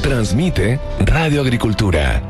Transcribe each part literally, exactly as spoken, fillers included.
Transmite Radio Agricultura.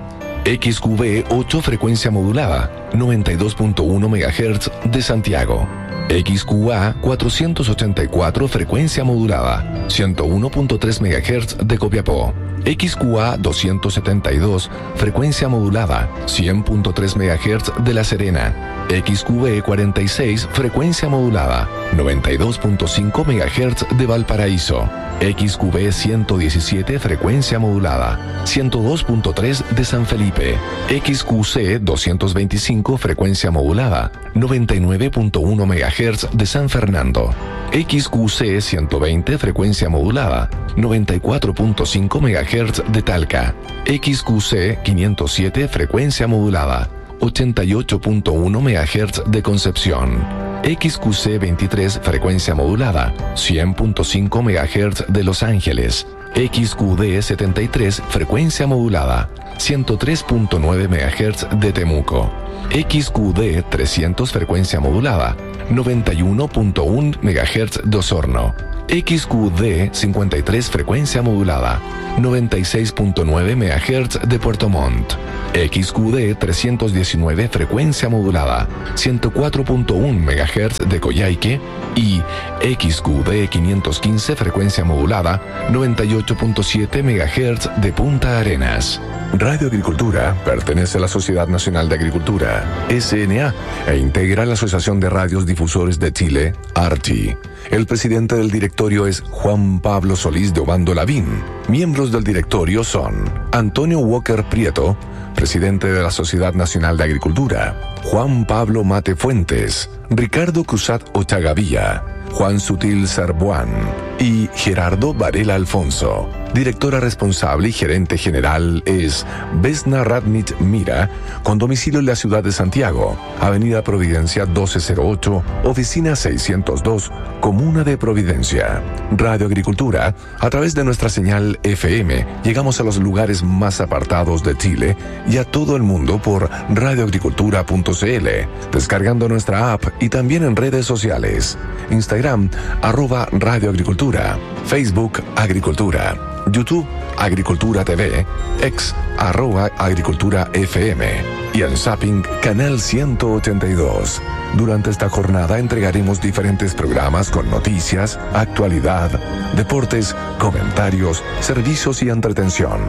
X Q V ocho frecuencia modulada, noventa y dos punto uno megahertz de Santiago. X Q A cuatrocientos ochenta y cuatro frecuencia modulada, ciento uno punto tres megahertz de Copiapó. X Q A doscientos setenta y dos frecuencia modulada, cien punto tres megahertz de La Serena. X Q B cuarenta y seis frecuencia modulada, noventa y dos punto cinco megahertz de Valparaíso. X Q B ciento diecisiete frecuencia modulada, ciento dos punto tres de San Felipe. X Q C doscientos veinticinco frecuencia modulada, noventa y nueve punto uno megahertz de San Fernando. X Q C ciento veinte frecuencia modulada, noventa y cuatro punto cinco megahertz de Talca. X Q C quinientos siete frecuencia modulada, ochenta y ocho punto uno megahertz de Concepción. X Q C veintitrés frecuencia modulada, cien punto cinco megahertz de Los Ángeles. X Q D setenta y tres frecuencia modulada, ciento tres punto nueve megahertz de Temuco. X Q D trescientos frecuencia modulada, noventa y uno punto uno megahertz de Osorno. X Q D cincuenta y tres frecuencia modulada, noventa y seis punto nueve megahertz de Puerto Montt. X Q D trescientos diecinueve frecuencia modulada, ciento cuatro punto uno megahertz de Coyhaique. Y X Q D quinientos quince frecuencia modulada, noventa y ocho punto siete megahertz de Punta Arenas. Radio Agricultura pertenece a la Sociedad Nacional de Agricultura, S N A, e integra la Asociación de Radios Difusores de Chile, A R T I. El presidente del directorio es Juan Pablo Solís de Obando Lavín. Miembros del directorio son Antonio Walker Prieto, presidente de la Sociedad Nacional de Agricultura; Juan Pablo Mate Fuentes; Ricardo Cruzat Ochagavía; Juan Sutil Sarbuán y Gerardo Varela Alfonso. Directora responsable y gerente general es Vesna Radnich Mira, con domicilio en la ciudad de Santiago, Avenida Providencia doce cero ocho, Oficina seiscientos dos, Comuna de Providencia. Radio Agricultura, a través de nuestra señal F M, llegamos a los lugares más apartados de Chile y a todo el mundo por radioagricultura punto c l, descargando nuestra app y también en redes sociales. Instagram, arroba Radio Agricultura; Facebook, Agricultura; YouTube, Agricultura T V; X, arroba Agricultura F M; y en Zapping, Canal ciento ochenta y dos. Durante esta jornada entregaremos diferentes programas con noticias, actualidad, deportes, comentarios, servicios y entretención.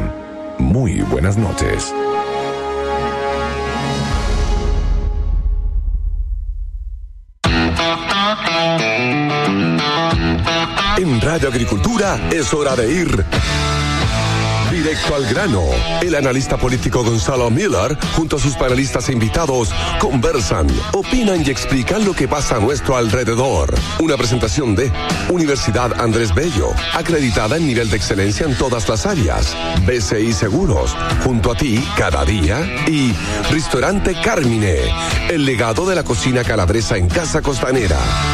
Muy buenas noches. En Radio Agricultura es hora de ir directo al grano. El analista político Gonzalo Miller, junto a sus panelistas e invitados, conversan, opinan y explican lo que pasa a nuestro alrededor. Una presentación de Universidad Andrés Bello, acreditada en nivel de excelencia en todas las áreas. B C I Seguros, junto a ti cada día. Y Restaurante Carmine, el legado de la cocina calabresa en Casa Costanera.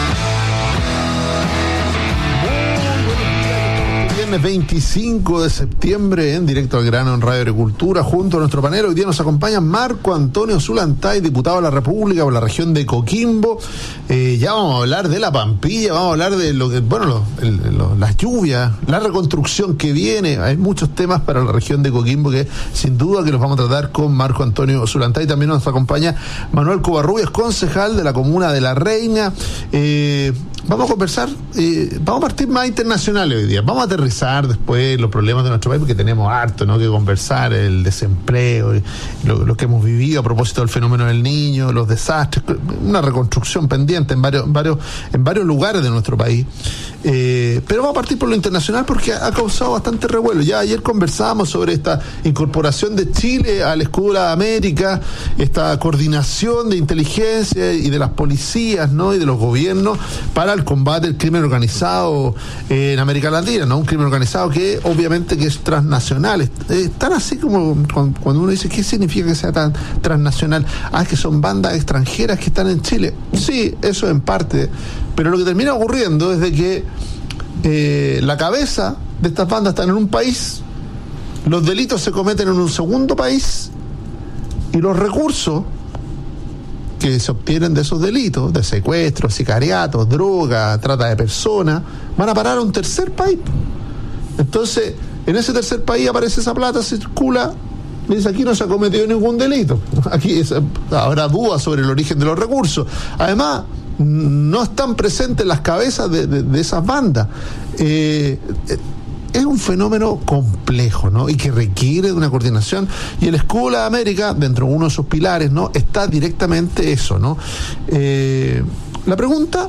veinticinco de septiembre, en directo al grano en Radio Agricultura, junto a nuestro panel. Hoy día nos acompaña Marco Antonio Zulantay, diputado de la República por la región de Coquimbo. Eh, ya vamos a hablar de la Pampilla, vamos a hablar de lo que, bueno, lo, el, lo, las lluvias, la reconstrucción que viene. Hay muchos temas para la región de Coquimbo que sin duda que los vamos a tratar con Marco Antonio Zulantay. También nos acompaña Manuel Covarrubias, concejal de la comuna de La Reina. Eh, vamos a conversar, eh, vamos a partir más internacionales hoy día, vamos a aterrizar después los problemas de nuestro país, porque tenemos harto, ¿no?, que conversar, el desempleo, lo, lo que hemos vivido a propósito del fenómeno del Niño, los desastres, una reconstrucción pendiente en varios, varios, en varios lugares de nuestro país. Eh, pero vamos a partir por lo internacional porque ha, ha causado bastante revuelo. Ya ayer conversábamos sobre esta incorporación de Chile al escudo de la América, esta coordinación de inteligencia y de las policías, ¿no?, y de los gobiernos para el combate del crimen organizado eh, en América Latina, ¿no? Un crimen organizado que obviamente que es transnacional. Es, es tan así como cuando, cuando uno dice, ¿qué significa que sea tan transnacional? Ah, es que son bandas extranjeras que están en Chile. Sí, eso en parte, pero lo que termina ocurriendo es de que eh, la cabeza de estas bandas están en un país, los delitos se cometen en un segundo país y los recursos que se obtienen de esos delitos, de secuestros, sicariatos, droga, trata de personas, van a parar a un tercer país. Entonces, En ese tercer país aparece esa plata, circula, dice, aquí no se ha cometido ningún delito. Aquí es, habrá dudas sobre el origen de los recursos. Además, no están presentes las cabezas de, de, de esas bandas. Eh, es un fenómeno complejo, ¿no? Y que requiere de una coordinación. Y el escudo de América, dentro de uno de sus pilares, ¿no? Está directamente eso, ¿no? Eh, la pregunta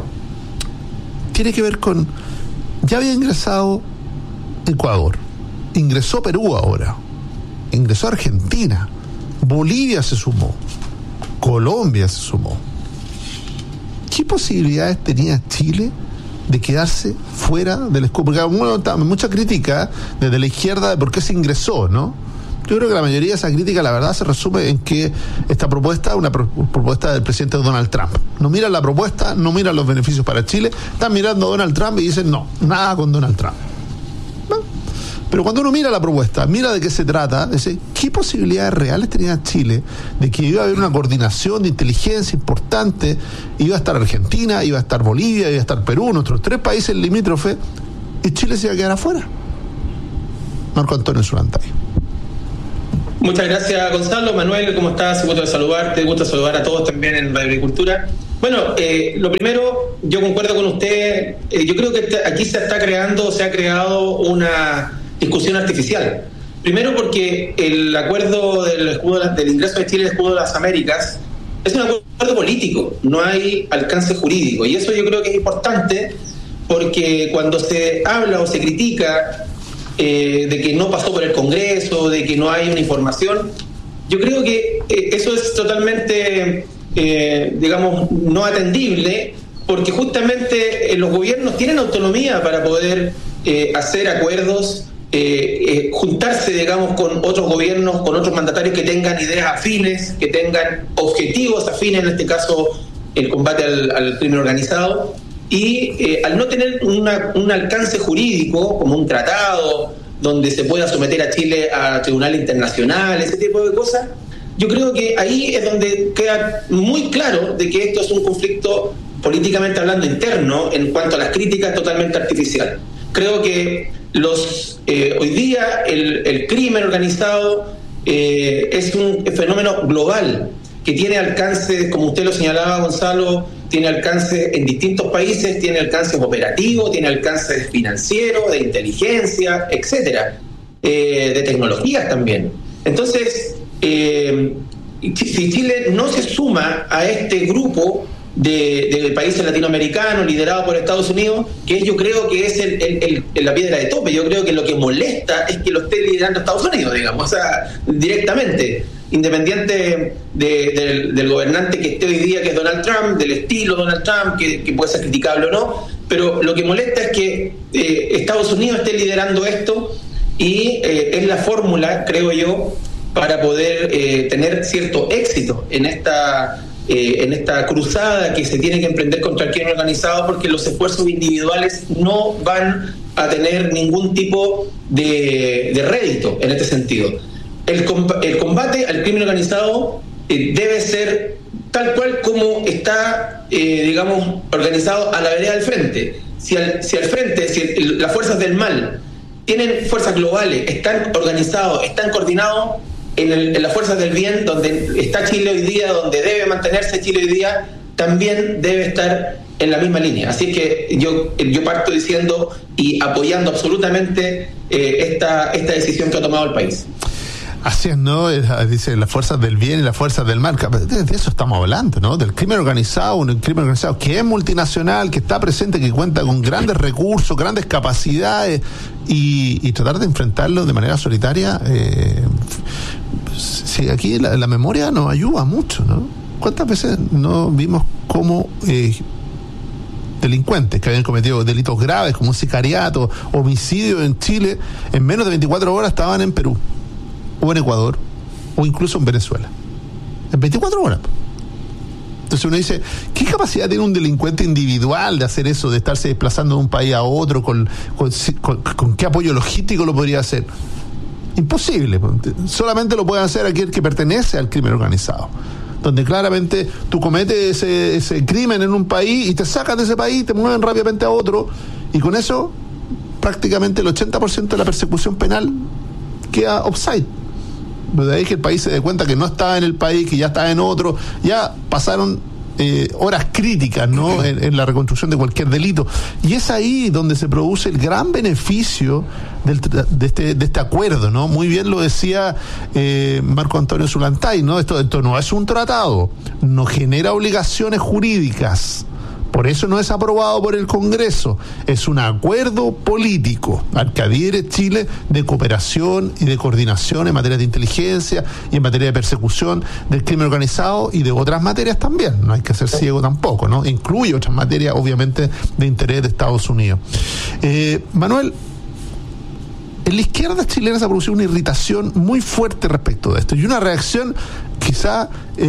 tiene que ver con, ya había ingresado Ecuador, ingresó Perú ahora, ingresó Argentina, Bolivia se sumó, Colombia se sumó. ¿Qué posibilidades tenía Chile de quedarse fuera del escudo? Porque hay mucha crítica desde la izquierda de por qué se ingresó, ¿no? Yo creo que la mayoría de esa crítica, la verdad, se resume en que esta propuesta es una pro- propuesta del presidente Donald Trump. No miran la propuesta, no miran los beneficios para Chile, están mirando a Donald Trump y dicen, no, nada con Donald Trump. Pero cuando uno mira la propuesta, mira de qué se trata, dice, ¿qué posibilidades reales tenía Chile de que iba a haber una coordinación de inteligencia importante? Iba a estar Argentina, iba a estar Bolivia, iba a estar Perú, nuestros tres países limítrofes, y Chile se iba a quedar afuera. Marco Antonio Zulantay. Muchas gracias, Gonzalo. Manuel, ¿cómo estás? Gusto de saludarte, gusto de saludar a todos también en Radio Agricultura. Bueno, eh, lo primero, yo concuerdo con usted, eh, yo creo que aquí se está creando, se ha creado una discusión artificial. Primero porque el acuerdo del, escudo, del ingreso de Chile al escudo de las Américas es un acuerdo político, no hay alcance jurídico, y eso yo creo que es importante porque cuando se habla o se critica eh, de que no pasó por el Congreso, de que no hay una información, yo creo que eh, eso es totalmente, eh, digamos, no atendible, porque justamente eh, los gobiernos tienen autonomía para poder eh, hacer acuerdos, Eh, eh, juntarse, digamos, con otros gobiernos, con otros mandatarios que tengan ideas afines, que tengan objetivos afines, en este caso el combate al, al crimen organizado, y eh, al no tener una, un alcance jurídico, como un tratado donde se pueda someter a Chile a tribunal internacional, ese tipo de cosas, yo creo que ahí es donde queda muy claro de que esto es un conflicto políticamente hablando interno en cuanto a las críticas, totalmente artificial. Creo que los eh, hoy día el, el crimen organizado eh, es un fenómeno global que tiene alcance, como usted lo señalaba, Gonzalo, tiene alcance en distintos países, tiene alcance operativo, tiene alcance financiero, de inteligencia, etcétera, eh, de tecnologías también. Entonces, eh, si Chile no se suma a este grupo De, de países latinoamericanos liderado por Estados Unidos, que yo creo que es el, el, el, la piedra de tope. Yo creo que lo que molesta es que lo esté liderando Estados Unidos, digamos, o sea, directamente, independiente de, de, del gobernante que esté hoy día, que es Donald Trump, del estilo Donald Trump, que, que puede ser criticable o no, pero lo que molesta es que eh, Estados Unidos esté liderando esto y eh, es la fórmula, creo yo, para poder eh, tener cierto éxito en esta Eh, en esta cruzada que se tiene que emprender contra el crimen organizado, porque los esfuerzos individuales no van a tener ningún tipo de, de rédito en este sentido. El, el combate al crimen organizado eh, debe ser tal cual como está, eh, digamos, organizado a la vereda del frente. Si al, si al frente, si el, las fuerzas del mal tienen fuerzas globales, están organizados, están coordinados, En, el, en las fuerzas del bien, donde está Chile hoy día, donde debe mantenerse Chile hoy día, también debe estar en la misma línea. Así que yo, yo parto diciendo y apoyando absolutamente eh, esta, esta decisión que ha tomado el país. Así es, ¿no? Dice las fuerzas del bien y las fuerzas del mal. De eso estamos hablando, ¿no? Del crimen organizado, un crimen organizado que es multinacional, que está presente, que cuenta con grandes recursos, grandes capacidades, y, y tratar de enfrentarlo de manera solitaria. Eh, sí, aquí la, la memoria nos ayuda mucho, ¿no? ¿Cuántas veces no vimos cómo eh, delincuentes que habían cometido delitos graves como sicariato, homicidio en Chile, en menos de veinticuatro horas estaban en Perú, o en Ecuador, o incluso en Venezuela? En veinticuatro horas. Entonces uno dice, ¿qué capacidad tiene un delincuente individual de hacer eso, de estarse desplazando de un país a otro? ¿Con, con, con, con qué apoyo logístico lo podría hacer? Imposible. Solamente lo puede hacer aquel que pertenece al crimen organizado, donde claramente tú cometes ese, ese crimen en un país y te sacan de ese país, te mueven rápidamente a otro, y con eso prácticamente el ochenta por ciento de la persecución penal queda offside. De ahí que el país se dé cuenta que no estaba en el país, que ya estaba en otro, ya pasaron eh, horas críticas, ¿no? En, en la reconstrucción de cualquier delito. Y es ahí donde se produce el gran beneficio del, de, este, de este acuerdo, ¿no? Muy bien lo decía eh, Marco Antonio Ollantay, ¿no? Esto, esto no es un tratado, no genera obligaciones jurídicas. Por eso no es aprobado por el Congreso. Es un acuerdo político al que adhiere Chile de cooperación y de coordinación en materia de inteligencia y en materia de persecución del crimen organizado y de otras materias también. No hay que ser ciego tampoco, ¿no? Incluye otras materias, obviamente, de interés de Estados Unidos. Eh, Manuel, en la izquierda chilena se ha producido una irritación muy fuerte respecto de esto y una reacción quizá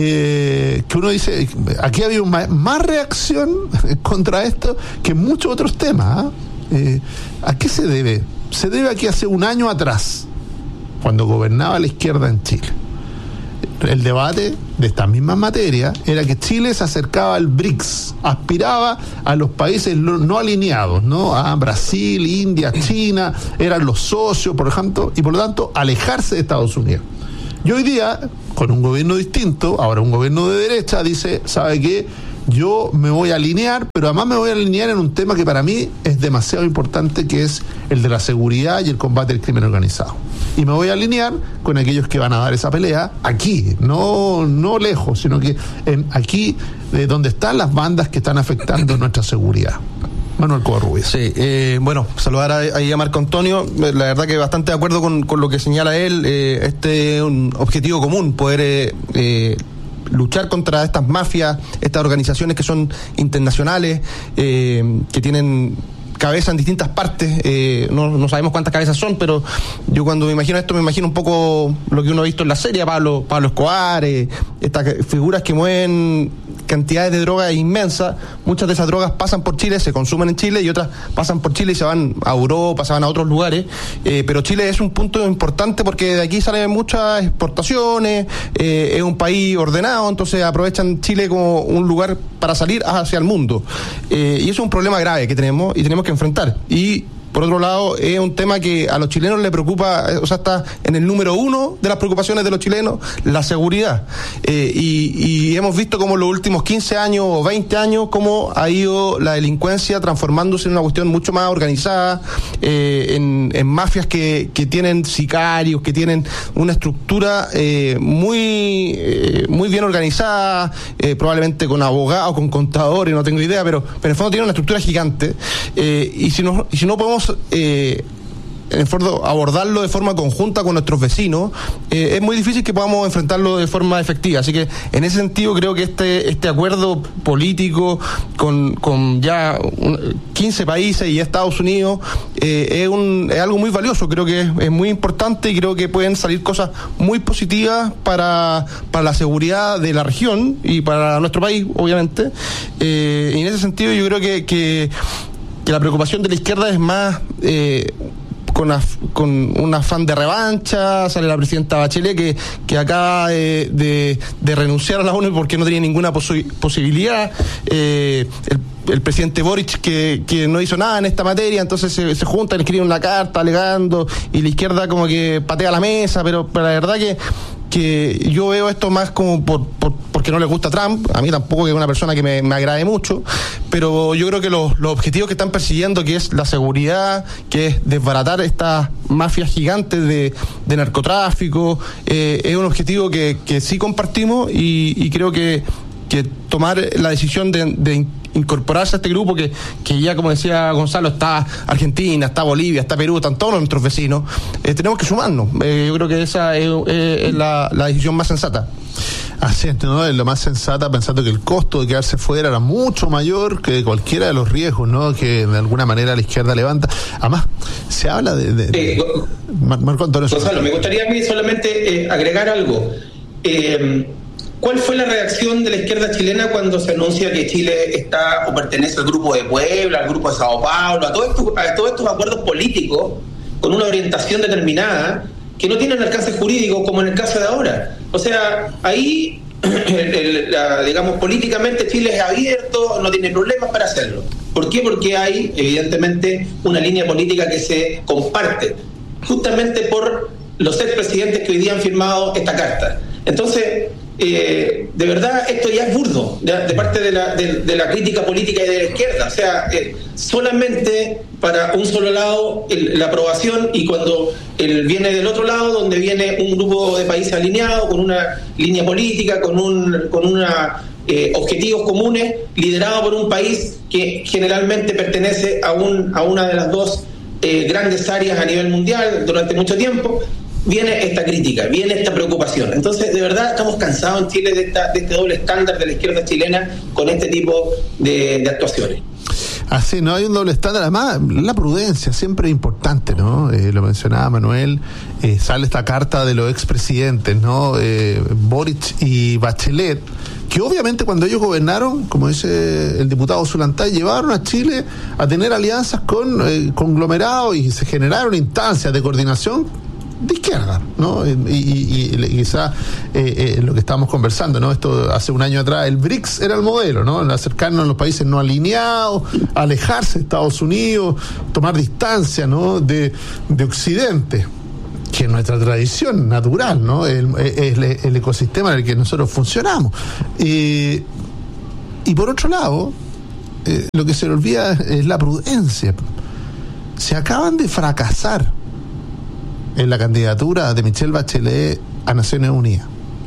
eh, que uno dice, aquí ha habido más, más reacción contra esto que en muchos otros temas. ¿eh? Eh, ¿A qué se debe? Se debe a que hace un año atrás, cuando gobernaba la izquierda en Chile, el debate de estas mismas materias era que Chile se acercaba al BRICS, aspiraba a los países no alineados, ¿no? A Brasil, India, China, eran los socios, por ejemplo, y por lo tanto alejarse de Estados Unidos. Y hoy día, con un gobierno distinto, ahora un gobierno de derecha, dice, ¿sabe qué? Yo me voy a alinear, pero además me voy a alinear en un tema que para mí es demasiado importante, que es el de la seguridad y el combate al crimen organizado. Y me voy a alinear con aquellos que van a dar esa pelea aquí, no, no lejos, sino que en, aquí, de donde están las bandas que están afectando nuestra seguridad. Manuel Covarrubias. Sí, eh, bueno, saludar ahí a Marco Antonio. La verdad que bastante de acuerdo con, con lo que señala él. Eh, este es un objetivo común, poder eh, eh, luchar contra estas mafias, estas organizaciones que son internacionales, eh, que tienen cabeza en distintas partes, eh, no, no sabemos cuántas cabezas son, pero yo cuando me imagino esto me imagino un poco lo que uno ha visto en la serie, Pablo, Pablo Escobar, eh, estas figuras que mueven cantidades de drogas inmensas. Muchas de esas drogas pasan por Chile, se consumen en Chile, y otras pasan por Chile y se van a Europa, se van a otros lugares, eh, pero Chile es un punto importante porque de aquí salen muchas exportaciones, eh, es un país ordenado, entonces aprovechan Chile como un lugar para salir hacia el mundo, eh, y eso es un problema grave que tenemos y tenemos que enfrentar. Y por otro lado, es un tema que a los chilenos les preocupa, o sea, está en el número uno de las preocupaciones de los chilenos, la seguridad. Eh, y, y hemos visto como en los últimos quince años o veinte años, cómo ha ido la delincuencia transformándose en una cuestión mucho más organizada, eh, en, en mafias que, que tienen sicarios, que tienen una estructura eh, muy, eh, muy bien organizada, eh, probablemente con abogados, con contadores, no tengo idea, pero, pero en el fondo tiene una estructura gigante. Eh, y si no, y si no podemos Eh, en el fondo abordarlo de forma conjunta con nuestros vecinos, eh, es muy difícil que podamos enfrentarlo de forma efectiva. Así que en ese sentido creo que este este acuerdo político con, con ya quince países y Estados Unidos eh, es, un, es algo muy valioso, creo que es, es muy importante, y creo que pueden salir cosas muy positivas para, para la seguridad de la región y para nuestro país, obviamente. Eh, y en ese sentido yo creo que, que que la preocupación de la izquierda es más eh, con, af, con un afán de revancha. Sale la presidenta Bachelet que, que acaba de, de, de renunciar a la ONU porque no tenía ninguna posi- posibilidad. Eh, el, el presidente Boric que, que no hizo nada en esta materia, entonces se, se juntan, escriben una carta alegando, y la izquierda como que patea la mesa, pero, pero la verdad que que yo veo esto más como por, por porque no le gusta Trump. A mí tampoco, que es una persona que me, me agrade mucho, pero yo creo que los, los objetivos que están persiguiendo, que es la seguridad, que es desbaratar estas mafias gigantes de, de narcotráfico, eh, es un objetivo que, que sí compartimos, y, y creo que, que tomar la decisión de, de incorporarse a este grupo, que, que ya, como decía Gonzalo, está Argentina, está Bolivia, está Perú, están todos nuestros vecinos, eh, tenemos que sumarnos. Eh, yo creo que esa es, es, es la, la decisión más sensata. Así es, ¿no? Es lo más sensata, pensando que el costo de quedarse fuera era mucho mayor que cualquiera de los riesgos, ¿no?, que de alguna manera la izquierda levanta. Además, se habla de... de, de... Eh, Marco Antonio. Gonzalo, me gustaría a mí solamente eh, agregar algo. Eh, ¿Cuál fue la reacción de la izquierda chilena cuando se anuncia que Chile está o pertenece al Grupo de Puebla, al Grupo de Sao Paulo, a, todo esto, a todos estos acuerdos políticos con una orientación determinada que no tienen alcance jurídico, como en el caso de ahora? O sea, ahí, el, el, la, digamos, políticamente Chile es abierto, no tiene problemas para hacerlo. ¿Por qué? Porque hay, evidentemente, una línea política que se comparte, justamente por los expresidentes que hoy día han firmado esta carta. Entonces, eh, de verdad, esto ya es burdo, de, de parte de la, de, de la crítica política y de la izquierda. O sea, eh, solamente para un solo lado el, la aprobación, y cuando el, viene del otro lado, donde viene un grupo de países alineados, con una línea política, con un con una eh, objetivos comunes, liderado por un país que generalmente pertenece a, un, a una de las dos eh, grandes áreas a nivel mundial durante mucho tiempo, viene esta crítica, viene esta preocupación. Entonces, de verdad, estamos cansados en Chile de, esta, de este doble estándar de la izquierda chilena con este tipo de, de actuaciones. Así, no hay un doble estándar. Además, la prudencia siempre es importante, ¿no? Eh, lo mencionaba Manuel, eh, sale esta carta de los expresidentes, ¿no? Eh, Boric y Bachelet, que obviamente cuando ellos gobernaron, como dice el diputado Zulantay, llevaron a Chile a tener alianzas con eh, conglomerados y se generaron instancias de coordinación de izquierda, ¿no? Y, y, y quizá eh, eh, lo que estábamos conversando, ¿no? Esto hace un año atrás, el B R I C S era el modelo, ¿no? Acercarnos a los países no alineados, alejarse de Estados Unidos, tomar distancia, ¿no? De, de Occidente, que es nuestra tradición natural, ¿no? El, el, el ecosistema en el que nosotros funcionamos. Y, y por otro lado, eh, lo que se le olvida es la prudencia. Se acaban de fracasar en la candidatura de Michelle Bachelet a Naciones Unidas.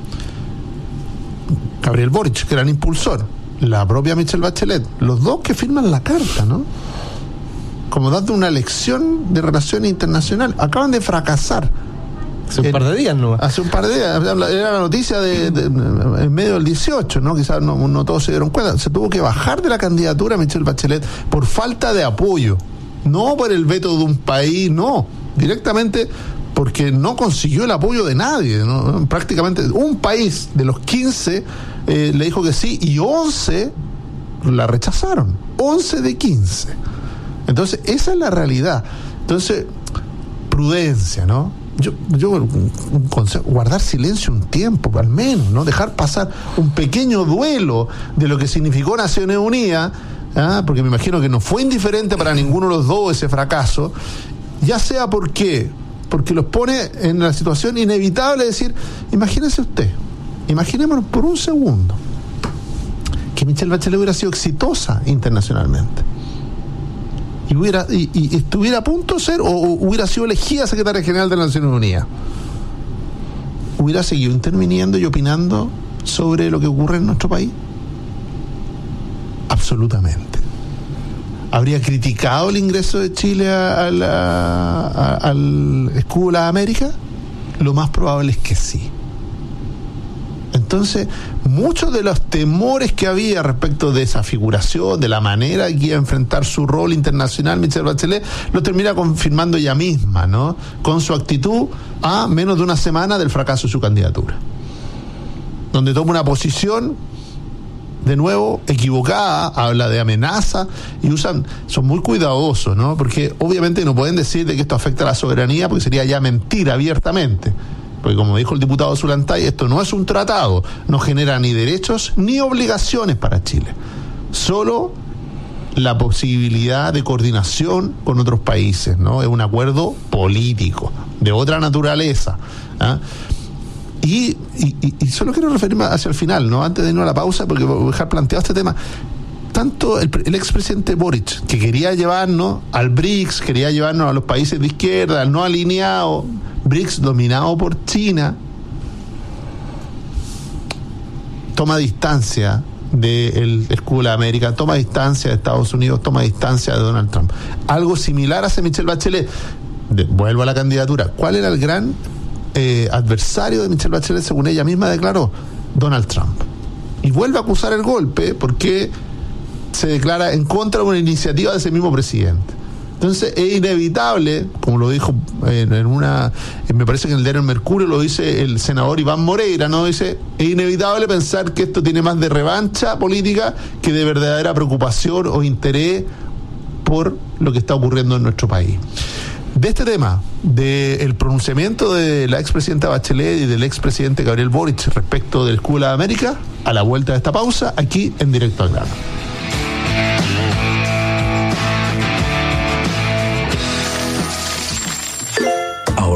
Gabriel Boric, gran impulsor, la propia Michelle Bachelet, los dos que firman la carta, ¿no? Como dando una lección de relaciones internacionales, acaban de fracasar. Hace un en, par de días, ¿no? Hace un par de días, era la noticia de, de, de en medio del dieciocho, ¿no? Quizás no, no todos se dieron cuenta. Se tuvo que bajar de la candidatura Michelle Bachelet por falta de apoyo, no por el veto de un país, no, directamente porque no consiguió el apoyo de nadie, ¿no? Prácticamente un país de los quince eh, le dijo que sí y once la rechazaron, once de quince. Entonces esa es la realidad. Entonces, prudencia, ¿no? Yo, yo un, un consejo, guardar silencio un tiempo, al menos, ¿no? Dejar pasar un pequeño duelo de lo que significó Naciones Unidas, ¿ah? Porque me imagino que no fue indiferente para ninguno de los dos ese fracaso, ya sea porque porque los pone en la situación inevitable de decir, imagínese usted, imaginémonos por un segundo que Michelle Bachelet hubiera sido exitosa internacionalmente y hubiera y, y estuviera a punto de ser o, o hubiera sido elegida secretaria general de las Naciones Unidas, ¿hubiera seguido interviniendo y opinando sobre lo que ocurre en nuestro país? Absolutamente. ¿Habría criticado el ingreso de Chile a, a la, a, al escudo de las Américas? Lo más probable es que sí. Entonces, muchos de los temores que había respecto de esa figuración, de la manera que iba a enfrentar su rol internacional Michelle Bachelet, lo termina confirmando ella misma, ¿no? Con su actitud a menos de una semana del fracaso de su candidatura, donde toma una posición de nuevo equivocada, habla de amenaza y usan, son muy cuidadosos, ¿no? Porque obviamente no pueden decir de que esto afecta a la soberanía, porque sería ya mentira abiertamente. Porque como dijo el diputado Zulantay, esto no es un tratado, no genera ni derechos ni obligaciones para Chile, solo la posibilidad de coordinación con otros países, ¿no? Es un acuerdo político de otra naturaleza, ¿ah? Y, y, y solo quiero referirme hacia el final, ¿no? Antes de irnos a la pausa, porque voy a dejar planteado este tema. Tanto el, el expresidente Boric, que quería llevarnos al B R I C S, quería llevarnos a los países de izquierda, al no alineado, B R I C S dominado por China, toma distancia del escudo de la América, toma distancia de Estados Unidos, toma distancia de Donald Trump. Algo similar hace Michelle Bachelet. De, vuelvo a la candidatura. ¿Cuál era el gran Eh, adversario de Michelle Bachelet, según ella misma declaró? Donald Trump. Y vuelve a acusar el golpe porque se declara en contra de una iniciativa de ese mismo presidente. Entonces es inevitable, como lo dijo en, en una, me parece que en el diario Mercurio lo dice el senador Iván Moreira, ¿no? Dice, es inevitable pensar que esto tiene más de revancha política que de verdadera preocupación o interés por lo que está ocurriendo en nuestro país. De este tema, del pronunciamiento de la expresidenta Bachelet y del expresidente Gabriel Boric respecto del escudo de la América, a la vuelta de esta pausa, aquí en Directo al Grano.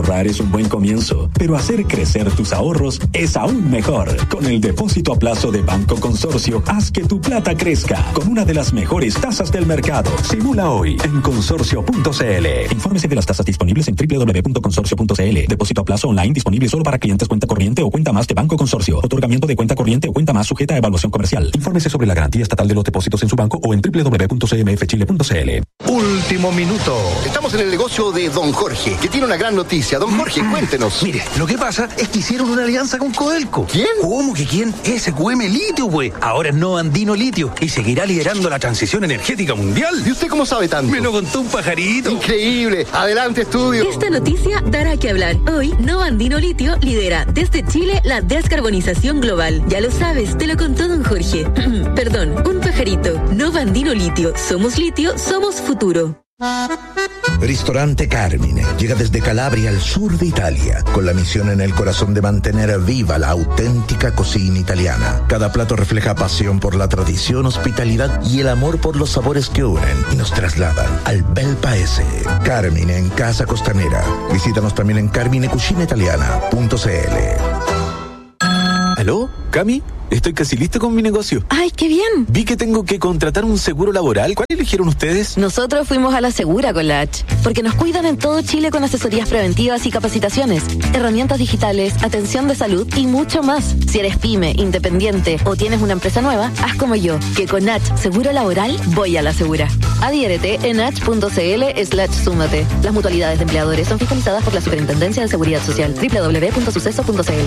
Ahorrar es un buen comienzo, pero hacer crecer tus ahorros es aún mejor. Con el depósito a plazo de Banco Consorcio, haz que tu plata crezca con una de las mejores tasas del mercado. Simula hoy en consorcio punto c l. Infórmese de las tasas disponibles en doble u doble u doble u punto consorcio punto c l. Depósito a plazo online disponible solo para clientes cuenta corriente o cuenta más de Banco Consorcio. Otorgamiento de cuenta corriente o cuenta más sujeta a evaluación comercial. Infórmese sobre la garantía estatal de los depósitos en su banco o en doble u doble u doble u punto c m f chile punto c l. Último minuto. Estamos en el negocio de Don Jorge, que tiene una gran noticia. Don Jorge, cuéntenos. Mire, lo que pasa es que hicieron una alianza con Codelco. ¿Quién? ¿Cómo que quién? S Q M Litio, pues. Ahora es Nova Andino Litio y seguirá liderando la transición energética mundial. ¿Y usted cómo sabe tanto? Me lo contó un pajarito. Increíble. Adelante, estudio. Esta noticia dará que hablar. Hoy, Nova Andino Litio lidera desde Chile la descarbonización global. Ya lo sabes, te lo contó Don Jorge. Perdón, un pajarito. Nova Andino Litio. Somos litio, somos futuro. Ristorante Carmine llega desde Calabria al sur de Italia con la misión en el corazón de mantener viva la auténtica cocina italiana. Cada plato refleja pasión por la tradición, hospitalidad y el amor por los sabores que unen y nos trasladan al bel paese. Carmine en Casa Costanera. Visítanos también en carmine cucina italiana punto c l. ¿Aló? ¿Cami? Estoy casi listo con mi negocio. ¡Ay, qué bien! Vi que tengo que contratar un seguro laboral. ¿Cuál eligieron ustedes? Nosotros fuimos a la Segura con la H, porque nos cuidan en todo Chile con asesorías preventivas y capacitaciones, herramientas digitales, atención de salud y mucho más. Si eres pyme, independiente o tienes una empresa nueva, haz como yo, que con H Seguro Laboral voy a la Segura. Adhiérete en h punto c l slash súmate. Las mutualidades de empleadores son fiscalizadas por la Superintendencia de Seguridad Social. doble u doble u doble u punto suceso punto c l.